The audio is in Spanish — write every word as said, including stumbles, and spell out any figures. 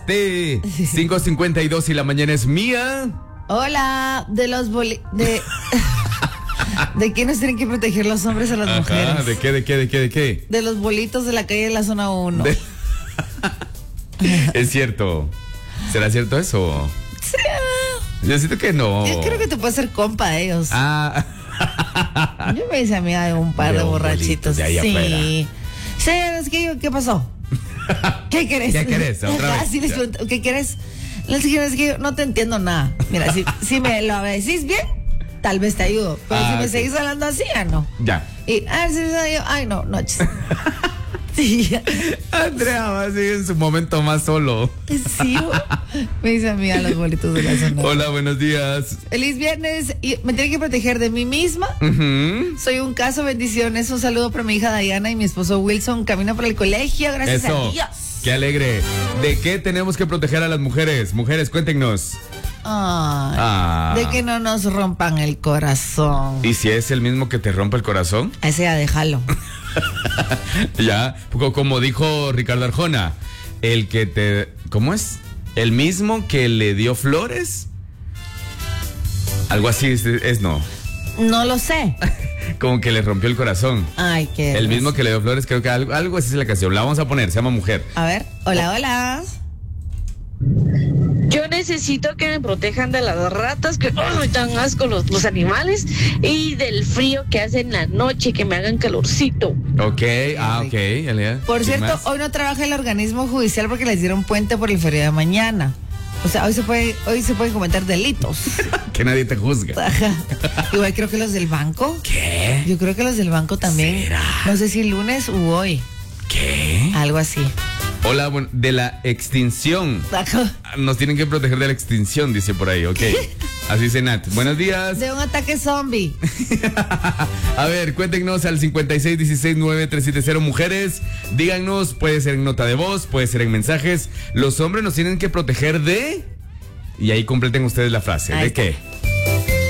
T. cinco cincuenta y dos y la mañana es mía. Hola, de los boli... De... ¿De qué nos tienen que proteger los hombres a las Ajá, mujeres? ¿de qué, de qué, de qué, de qué? De los bolitos de la calle de la zona uno. De... Es cierto. ¿Será cierto eso? Sí. Yo siento que no. Yo creo que te puedes ser compa de ellos. Ah. Yo me hice amiga de un par de, de borrachitos. De ahí sí. Afuera. Sí, es que, ¿qué pasó? ¿Qué querés? ¿Qué querés? Otra vez. Así les pregunto, ¿qué querés? Les dije, es que yo no te entiendo nada. Mira, si, si me lo decís bien, tal vez te ayudo. Pero ah, si me okay. seguís hablando así, ya no. Ya. Y, ah, sí, yo, ay, no, noches. Sí. Andrea va a seguir en su momento más solo. Sí, me dice amiga los bolitos de la zona. Hola, buenos días. Feliz viernes. Y me tiene que proteger de mí misma. Uh-huh. Soy un caso, bendiciones. Un saludo para mi hija Diana y mi esposo Wilson. Camino para el colegio, gracias Eso. a Dios. Qué alegre. ¿De qué tenemos que proteger a las mujeres? Mujeres, cuéntenos. Ay, ah. De que no nos rompan el corazón. ¿Y si es el mismo que te rompe el corazón? Ese ya déjalo. Ya, como dijo Ricardo Arjona, el que te... ¿Cómo es? ¿El mismo que le dio flores? Algo así es, es no. No lo sé. Como que le rompió el corazón. Ay, qué... El mismo que le dio flores, creo que algo, algo así es la canción. La vamos a poner, se llama Mujer. A ver, hola, hola. Yo necesito que me protejan de las ratas que oh, me dan asco los, los animales y del frío que hace en la noche, que me hagan calorcito. Ok, ah, ok. Elia. Por cierto, más? Hoy no trabaja el organismo judicial porque les dieron puente por el feriado de mañana. O sea, hoy se puede, hoy se pueden cometer delitos. Que nadie te juzga. Ajá. Igual creo que los del banco. ¿Qué? Yo creo que los del banco también. ¿Será? No sé si lunes u hoy. ¿Qué? Algo así. Hola, bueno, de la extinción. Nos tienen que proteger de la extinción, dice por ahí, ok. Así dice Nat. Buenos días. De un ataque zombie. A ver, cuéntenos al cincuenta y seis dieciséis noventa y tres setenta. Mujeres, díganos, puede ser en nota de voz, puede ser en mensajes. Los hombres nos tienen que proteger de... Y ahí completen ustedes la frase. Ahí ¿De está. qué?